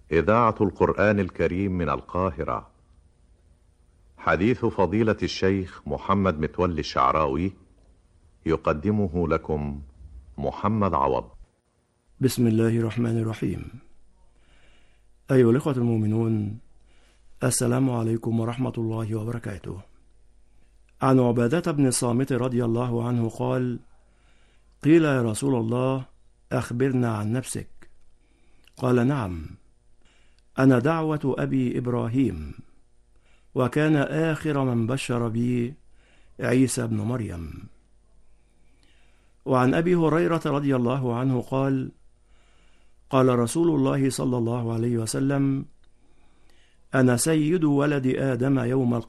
إذاعة القرآن الكريم من القاهرة. حديث فضيلة الشيخ محمد متولي الشعراوي يقدمه لكم محمد عوض. بسم الله الرحمن الرحيم. أيها الإخوة المؤمنون، السلام عليكم ورحمة الله وبركاته. عن عبادة بن الصامت رضي الله عنه قال: قيل يا رسول الله أخبرنا عن نفسك. قال: نعم، أنا دعوة أبي إبراهيم، وكان آخر من بشر بي عيسى بن مريم. وعن أبي هريرة رضي الله عنه قال: قال رسول الله صلى الله عليه وسلم: أنا سيد ولد آدم يوم